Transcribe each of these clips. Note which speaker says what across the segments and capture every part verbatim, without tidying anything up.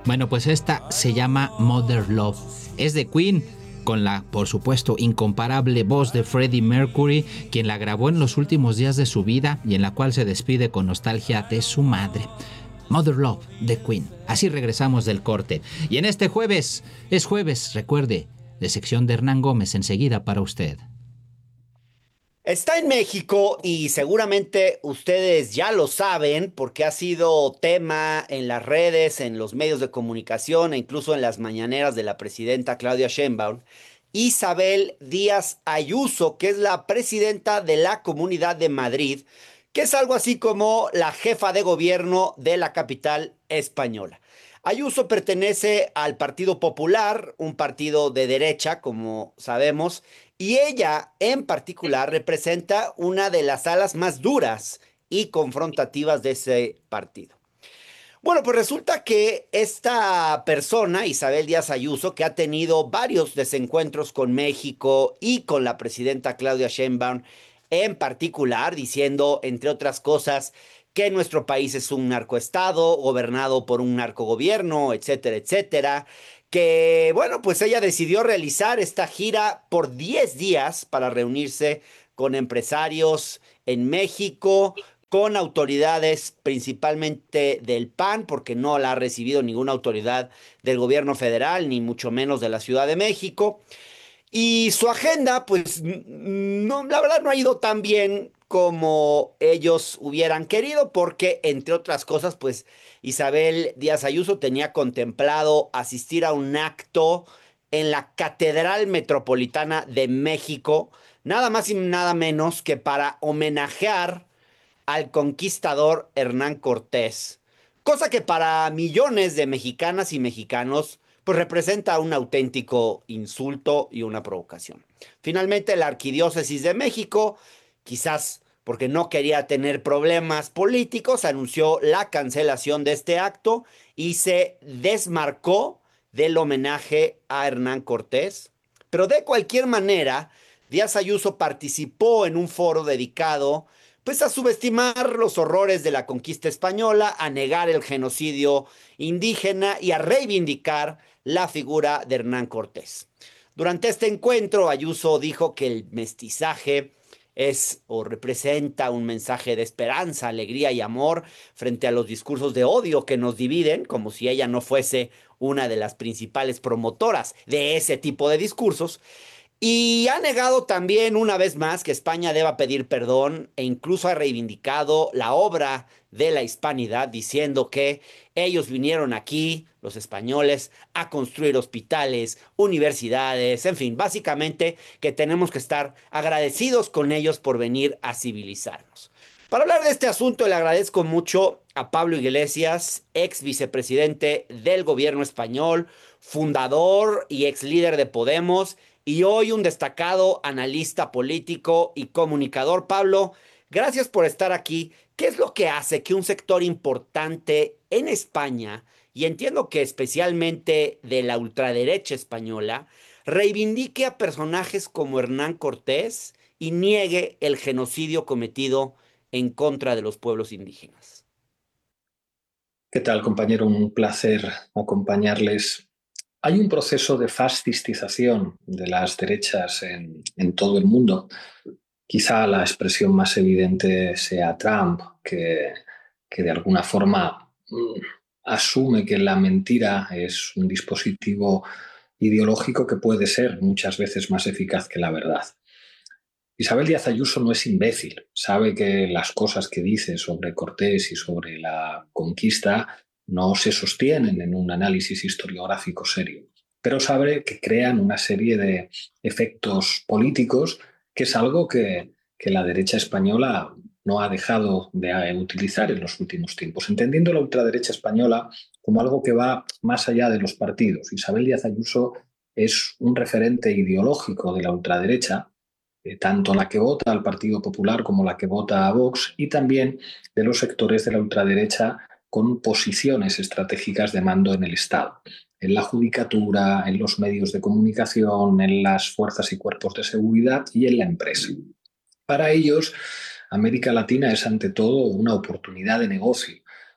Speaker 1: Bueno, pues esta se llama Mother Love. Es de Queen, con la, por supuesto, incomparable voz de Freddie Mercury, quien la grabó en los últimos días de su vida y en la cual se despide con nostalgia de su madre. Mother Love de Queen. Así regresamos del corte. Y en este jueves, es jueves, recuerde, de sección de Hernán Gómez enseguida para usted.
Speaker 2: Está en México y seguramente ustedes ya lo saben porque ha sido tema en las redes, en los medios de comunicación e incluso en las mañaneras de la presidenta Claudia Sheinbaum, Isabel Díaz Ayuso, que es la presidenta de la Comunidad de Madrid, que es algo así como la jefa de gobierno de la capital española. Ayuso pertenece al Partido Popular, un partido de derecha, como sabemos, y ella en particular representa una de las alas más duras y confrontativas de ese partido. Bueno, pues resulta que esta persona, Isabel Díaz Ayuso, que ha tenido varios desencuentros con México y con la presidenta Claudia Sheinbaum en particular, diciendo, entre otras cosas, que nuestro país es un narcoestado gobernado por un narcogobierno, etcétera, etcétera, que, bueno, pues ella decidió realizar esta gira por diez días para reunirse con empresarios en México, con autoridades principalmente del P A N, porque no la ha recibido ninguna autoridad del gobierno federal, ni mucho menos de la Ciudad de México. Y su agenda, pues, no, la verdad no ha ido tan bien como ellos hubieran querido, porque, entre otras cosas, pues, Isabel Díaz Ayuso tenía contemplado asistir a un acto en la Catedral Metropolitana de México, nada más y nada menos que para homenajear al conquistador Hernán Cortés, cosa que para millones de mexicanas y mexicanos pues representa un auténtico insulto y una provocación. Finalmente, la Arquidiócesis de México, quizás porque no quería tener problemas políticos, anunció la cancelación de este acto y se desmarcó del homenaje a Hernán Cortés. Pero de cualquier manera, Díaz Ayuso participó en un foro dedicado pues a subestimar los horrores de la conquista española, a negar el genocidio indígena y a reivindicar la figura de Hernán Cortés. Durante este encuentro, Ayuso dijo que el mestizaje es o representa un mensaje de esperanza, alegría y amor frente a los discursos de odio que nos dividen, como si ella no fuese una de las principales promotoras de ese tipo de discursos. Y ha negado también una vez más que España deba pedir perdón e incluso ha reivindicado la obra de la hispanidad diciendo que ellos vinieron aquí, los españoles, a construir hospitales, universidades, en fin, básicamente que tenemos que estar agradecidos con ellos por venir a civilizarnos. Para hablar de este asunto le agradezco mucho a Pablo Iglesias, ex vicepresidente del gobierno español, fundador y ex líder de Podemos y hoy un destacado analista político y comunicador. Pablo, gracias por estar aquí. ¿Qué es lo que hace que un sector importante en España, y entiendo que especialmente de la ultraderecha española, reivindique a personajes como Hernán Cortés y niegue el genocidio cometido en contra de los pueblos indígenas?
Speaker 3: ¿Qué tal, compañero? Un placer acompañarles. Hay un proceso de fascistización de las derechas en, en todo el mundo. Quizá la expresión más evidente sea Trump, que, que de alguna forma mm, asume que la mentira es un dispositivo ideológico que puede ser muchas veces más eficaz que la verdad. Isabel Díaz Ayuso no es imbécil, sabe que las cosas que dice sobre Cortés y sobre la conquista no se sostienen en un análisis historiográfico serio, pero sabe que crean una serie de efectos políticos, que es algo que, que la derecha española no ha dejado de utilizar en los últimos tiempos, entendiendo la ultraderecha española como algo que va más allá de los partidos. Isabel Díaz Ayuso es un referente ideológico de la ultraderecha, eh, tanto la que vota al Partido Popular como la que vota a Vox, y también de los sectores de la ultraderecha con posiciones estratégicas de mando en el Estado, en la judicatura, en los medios de comunicación, en las fuerzas y cuerpos de seguridad y en la empresa. Para ellos, América Latina es ante todo una oportunidad de negocio.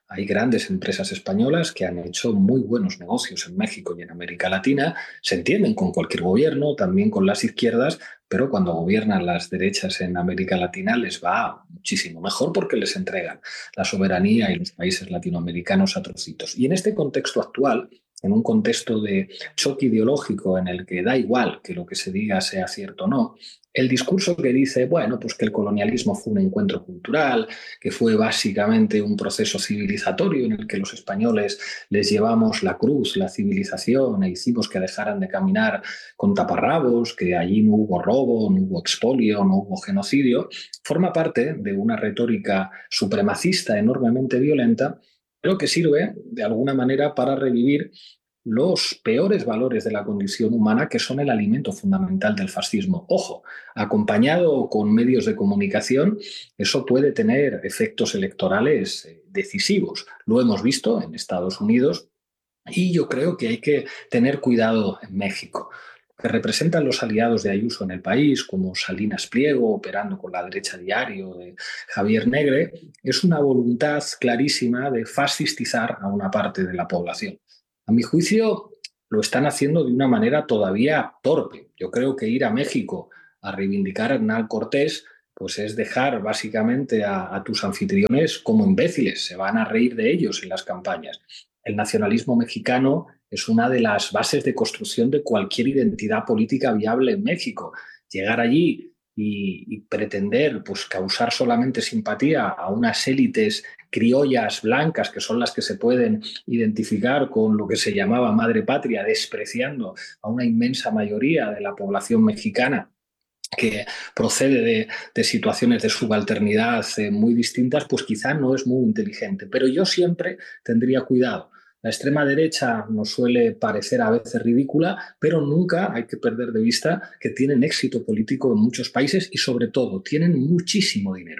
Speaker 3: Hay grandes empresas españolas que han hecho muy buenos negocios en México y en América Latina. Se entienden con cualquier gobierno, también con las izquierdas, pero cuando gobiernan las derechas en América Latina les va muchísimo mejor porque les entregan la soberanía y los países latinoamericanos a trocitos. Y en este contexto actual, en un contexto de choque ideológico en el que da igual que lo que se diga sea cierto o no, el discurso que dice, bueno, pues que el colonialismo fue un encuentro cultural, que fue básicamente un proceso civilizatorio en el que los españoles les llevamos la cruz, la civilización, e hicimos que dejaran de caminar con taparrabos, que allí no hubo robo, no hubo expolio, no hubo genocidio, forma parte de una retórica supremacista enormemente violenta, pero que sirve de alguna manera para revivir los peores valores de la condición humana, que son el alimento fundamental del fascismo. Ojo, acompañado con medios de comunicación, eso puede tener efectos electorales eh, decisivos. Lo hemos visto en Estados Unidos y yo creo que hay que tener cuidado en México. Que representan los aliados de Ayuso en el país, como Salinas Pliego, operando con la derecha diario de Javier Negre, es una voluntad clarísima de fascistizar a una parte de la población. A mi juicio, lo están haciendo de una manera todavía torpe. Yo creo que ir a México a reivindicar a Hernán Cortés pues es dejar básicamente a, a tus anfitriones como imbéciles, se van a reír de ellos en las campañas. El nacionalismo mexicano es una de las bases de construcción de cualquier identidad política viable en México. Llegar allí y, y pretender pues, causar solamente simpatía a unas élites criollas blancas, que son las que se pueden identificar con lo que se llamaba madre patria, despreciando a una inmensa mayoría de la población mexicana que procede de, de situaciones de subalternidad eh, muy distintas, pues quizá no es muy inteligente. Pero yo siempre tendría cuidado. La extrema derecha nos suele parecer a veces ridícula, pero nunca hay que perder de vista que tienen éxito político en muchos países y sobre todo tienen muchísimo dinero.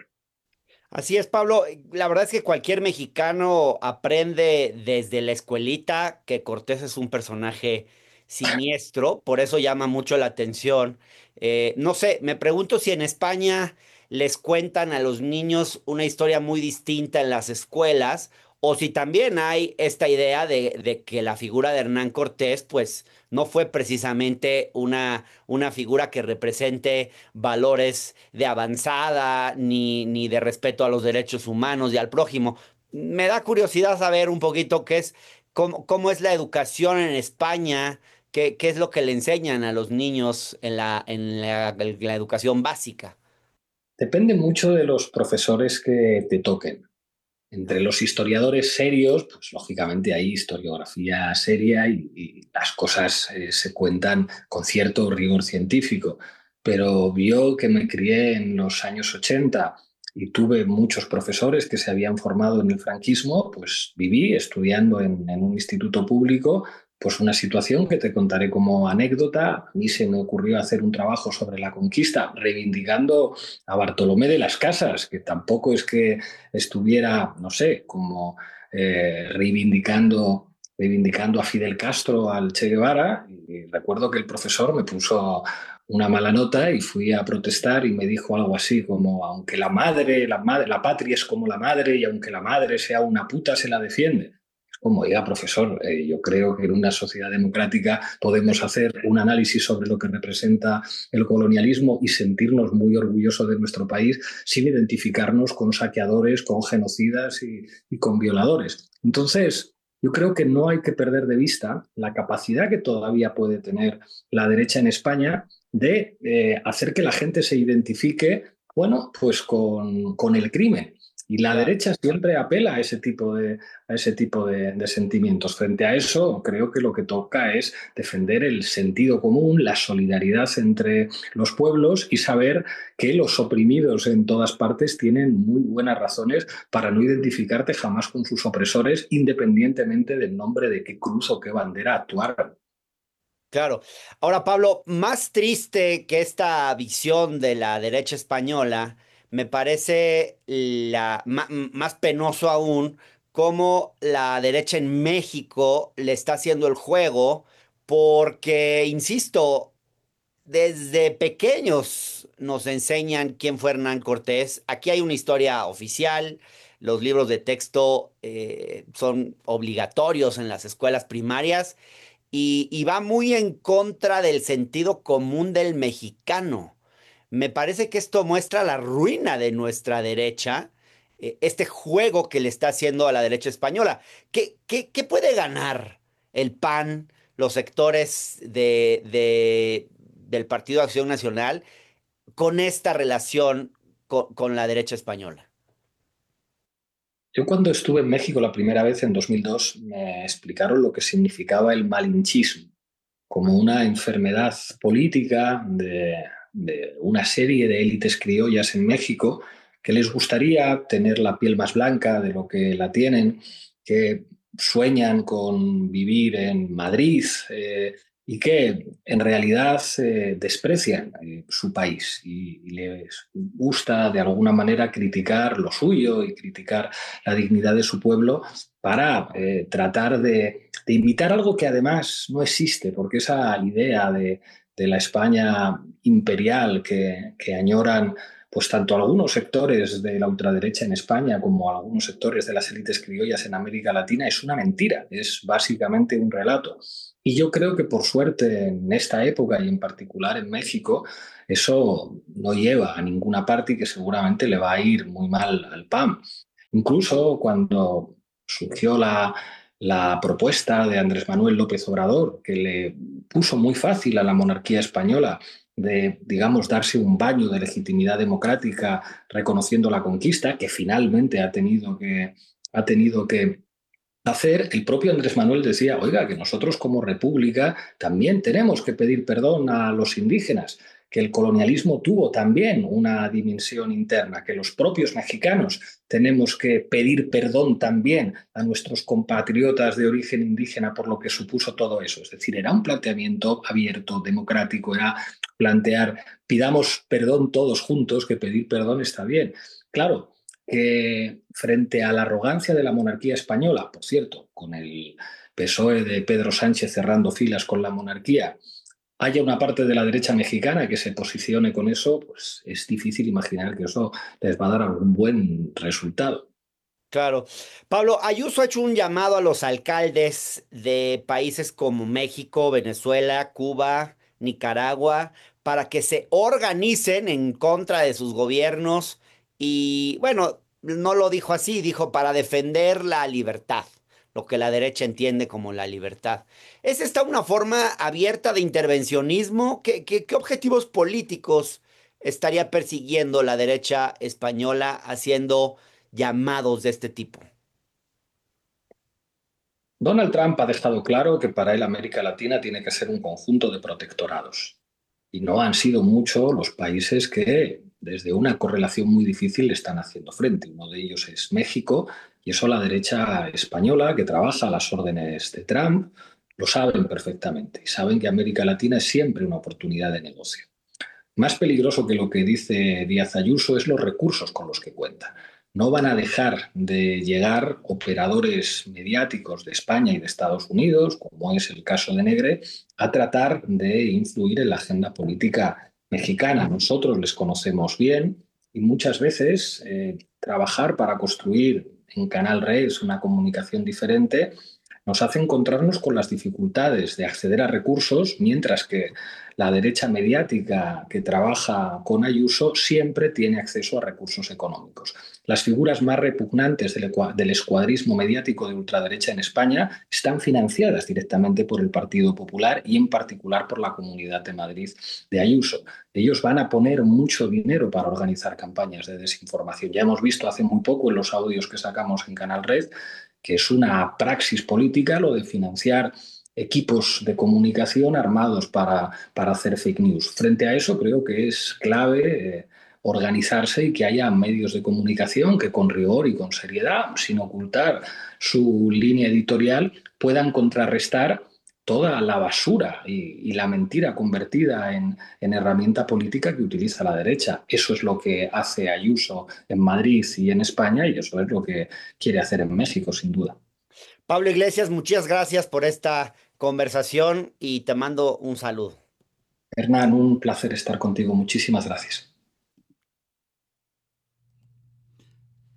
Speaker 2: Así es, Pablo. La verdad es que cualquier mexicano aprende desde la escuelita que Cortés es un personaje siniestro, por eso llama mucho la atención. Eh, no sé, me pregunto si en España les cuentan a los niños una historia muy distinta en las escuelas, o si también hay esta idea de, de que la figura de Hernán Cortés, pues, no fue precisamente una, una figura que represente valores de avanzada ni, ni de respeto a los derechos humanos y al prójimo. Me da curiosidad saber un poquito qué es, cómo, cómo es la educación en España, qué, qué es lo que le enseñan a los niños en la, en la, en la educación básica.
Speaker 3: Depende mucho de los profesores que te toquen. Entre los historiadores serios, pues lógicamente hay historiografía seria y, y las cosas eh, se cuentan con cierto rigor científico. Pero yo que me crié en los años ochenta y tuve muchos profesores que se habían formado en el franquismo, pues viví estudiando en, en un instituto público, pues una situación que te contaré como anécdota. A mí se me ocurrió hacer un trabajo sobre la conquista, reivindicando a Bartolomé de las Casas, que tampoco es que estuviera, no sé, como eh, reivindicando, reivindicando a Fidel Castro, al Che Guevara. Y recuerdo que el profesor me puso una mala nota y fui a protestar y me dijo algo así como, aunque la madre, la madre, la patria es como la madre y aunque la madre sea una puta, se la defiende. Como diga, profesor, eh, yo creo que en una sociedad democrática podemos hacer un análisis sobre lo que representa el colonialismo y sentirnos muy orgullosos de nuestro país sin identificarnos con saqueadores, con genocidas y, y con violadores. Entonces, yo creo que no hay que perder de vista la capacidad que todavía puede tener la derecha en España de eh, hacer que la gente se identifique, bueno, pues con, con el crimen. Y la
Speaker 2: Claro.
Speaker 3: derecha siempre apela a ese tipo de, a ese tipo de, de sentimientos. Frente a eso, creo que lo que toca es defender el sentido común, la solidaridad entre los pueblos y saber que los oprimidos en todas partes tienen muy buenas razones para no identificarte jamás con sus opresores, independientemente del nombre de qué cruz o qué bandera actuaran.
Speaker 2: Claro. Ahora, Pablo, más triste que esta visión de la derecha española, me parece la, ma- m- más penoso aún cómo la derecha en México le está haciendo el juego, porque, insisto, desde pequeños nos enseñan quién fue Hernán Cortés. Aquí hay una historia oficial. los libros de texto eh, son obligatorios en las escuelas primarias y, y va muy en contra del sentido común del mexicano. Me parece que esto muestra la ruina de nuestra derecha, eh, este juego que le está haciendo a la derecha española. ¿Qué, qué, qué puede ganar el P A N, los sectores de, de- del Partido de Acción Nacional, con esta relación con, con la derecha española?
Speaker 3: Yo cuando estuve en México la primera vez en dos mil dos me explicaron lo que significaba el malinchismo como una enfermedad política de, de una serie de élites criollas en México que les gustaría tener la piel más blanca de lo que la tienen, que sueñan con vivir en Madrid eh, y que en realidad eh, desprecian eh, su país y, y les gusta de alguna manera criticar lo suyo y criticar la dignidad de su pueblo para eh, tratar de, de imitar algo que además no existe, porque esa idea de, de la España imperial que, que añoran pues tanto algunos sectores de la ultraderecha en España como algunos sectores de las élites criollas en América Latina es una mentira, es básicamente un relato. Y yo creo que por suerte en esta época y en particular en México, eso no lleva a ninguna parte y que seguramente le va a ir muy mal al P A M. Incluso cuando surgió la, la propuesta de Andrés Manuel López Obrador, que le puso muy fácil a la monarquía española de, digamos, darse un baño de legitimidad democrática reconociendo la conquista, que finalmente ha tenido que, ha tenido que hacer, el propio Andrés Manuel decía, oiga, que nosotros como república también tenemos que pedir perdón a los indígenas, que el colonialismo tuvo también una dimensión interna, que los propios mexicanos tenemos que pedir perdón también a nuestros compatriotas de origen indígena por lo que supuso todo eso. Es decir, era un planteamiento abierto, democrático, era plantear, pidamos perdón todos juntos, que pedir perdón está bien. Claro, que frente a la arrogancia de la monarquía española, por cierto, con el P S O E de Pedro Sánchez cerrando filas con la monarquía, haya una parte de la derecha mexicana que se posicione con eso, pues es difícil imaginar que eso les va a dar algún buen resultado.
Speaker 2: Claro. Pablo, Ayuso ha hecho un llamado a los alcaldes de países como México, Venezuela, Cuba, Nicaragua, para que se organicen en contra de sus gobiernos y, bueno, no lo dijo así, dijo para defender la libertad, lo que la derecha entiende como la libertad. ¿Es esta una forma abierta de intervencionismo? ¿Qué, qué, qué objetivos políticos estaría persiguiendo la derecha española haciendo llamados de este tipo?
Speaker 3: Donald Trump ha dejado claro que para él América Latina tiene que ser un conjunto de protectorados. Y no han sido muchos los países que, desde una correlación muy difícil, le están haciendo frente. Uno de ellos es México, y eso la derecha española, que trabaja a las órdenes de Trump, lo saben perfectamente. Y saben que América Latina es siempre una oportunidad de negocio. Más peligroso que lo que dice Díaz Ayuso es los recursos con los que cuenta. No van a dejar de llegar operadores mediáticos de España y de Estados Unidos, como es el caso de Negre, a tratar de influir en la agenda política mexicana. Nosotros les conocemos bien y muchas veces eh, trabajar para construir en Canal Redes una comunicación diferente nos hace encontrarnos con las dificultades de acceder a recursos, mientras que la derecha mediática que trabaja con Ayuso siempre tiene acceso a recursos económicos. Las figuras más repugnantes del, del escuadrismo mediático de ultraderecha en España están financiadas directamente por el Partido Popular y en particular por la Comunidad de Madrid de Ayuso. Ellos van a poner mucho dinero para organizar campañas de desinformación. Ya hemos visto hace muy poco en los audios que sacamos en Canal Red que es una praxis política lo de financiar equipos de comunicación armados para, para hacer fake news. Frente a eso creo que es clave eh, organizarse y que haya medios de comunicación que con rigor y con seriedad, sin ocultar su línea editorial, puedan contrarrestar toda la basura y, y la mentira convertida en, en, herramienta política que utiliza la derecha. Eso es lo que hace Ayuso en Madrid y en España y eso es lo que quiere hacer en México, sin duda.
Speaker 2: Pablo Iglesias, muchas gracias por esta conversación y te mando un saludo.
Speaker 3: Hernán, un placer estar contigo. Muchísimas gracias.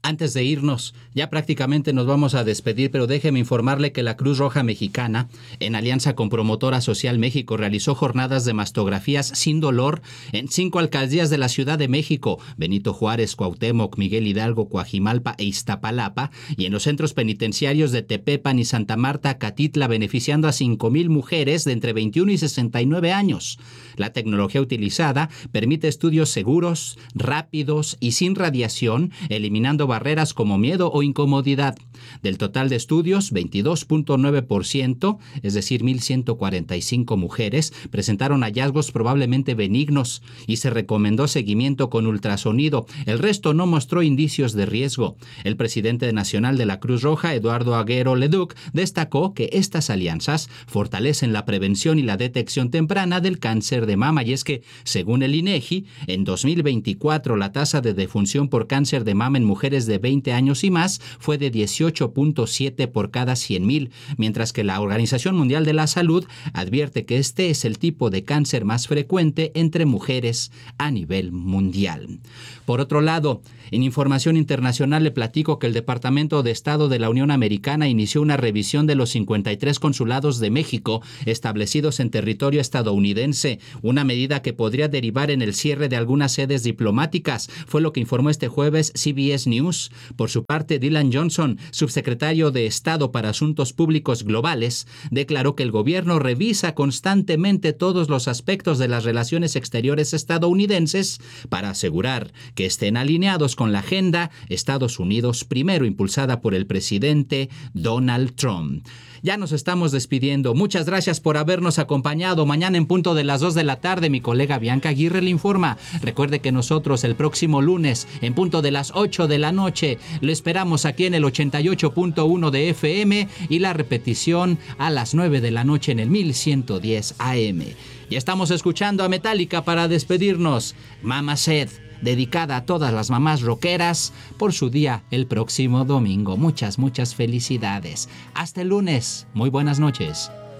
Speaker 1: Antes de irnos, ya prácticamente nos vamos a despedir, pero déjeme informarle que la Cruz Roja Mexicana, en alianza con Promotora Social México, realizó jornadas de mastografías sin dolor en cinco alcaldías de la Ciudad de México: Benito Juárez, Cuauhtémoc, Miguel Hidalgo, Coajimalpa e Iztapalapa, y en los centros penitenciarios de Tepepan y Santa Marta, Catitla, beneficiando a cinco mil mujeres de entre veintiuno y sesenta y nueve años. La tecnología utilizada permite estudios seguros, rápidos y sin radiación, eliminando barreras como miedo o incomodidad. Del total de estudios, veintidós punto nueve por ciento, es decir, mil ciento cuarenta y cinco mujeres, presentaron hallazgos probablemente benignos y se recomendó seguimiento con ultrasonido. El resto no mostró indicios de riesgo. El presidente nacional de la Cruz Roja, Eduardo Aguero Leduc, destacó que estas alianzas fortalecen la prevención y la detección temprana del cáncer de mama, y es que, según el INEGI, en dos mil veinticuatro la tasa de defunción por cáncer de mama en mujeres de veinte años y más fue de dieciocho punto siete por cada cien mil, mientras que la Organización Mundial de la Salud advierte que este es el tipo de cáncer más frecuente entre mujeres a nivel mundial. Por otro lado, en información internacional le platico que el Departamento de Estado de la Unión Americana inició una revisión de los cincuenta y tres consulados de México establecidos en territorio estadounidense, una medida que podría derivar en el cierre de algunas sedes diplomáticas, fue lo que informó este jueves C B S News. Por su parte, Dylan Johnson, subsecretario de Estado para Asuntos Públicos Globales, declaró que el gobierno revisa constantemente todos los aspectos de las relaciones exteriores estadounidenses para asegurar que estén alineados con la agenda Estados Unidos primero, impulsada por el presidente Donald Trump. Ya nos estamos despidiendo. Muchas gracias por habernos acompañado. Mañana en punto de las dos de la tarde, mi colega Bianca Aguirre le informa. Recuerde que nosotros el próximo lunes, en punto de las ocho de la noche, le esperamos aquí en el ochenta y ocho punto uno de F M y la repetición a las nueve de la noche en el mil ciento diez A M. Ya estamos escuchando a Metallica para despedirnos. Mama Said, dedicada a todas las mamás rockeras por su día el próximo domingo. Muchas, muchas felicidades. Hasta el lunes. Muy buenas noches.